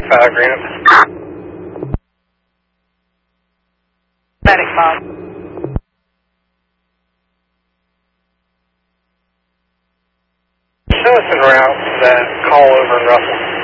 5 Greenup. Medic Bob. Show us en route that call over in Russell.